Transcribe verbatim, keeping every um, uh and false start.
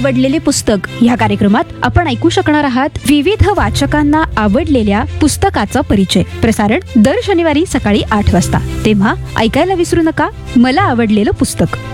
आवडलेले पुस्तक या कार्यक्रमात आपण ऐकू शकणार आहात विविध वाचकांना आवडलेल्या पुस्तकाचा परिचय. प्रसारण दर शनिवारी सकाळी आठ वाजता. तेव्हा ऐकायला विसरू नका मला आवडलेलं पुस्तक.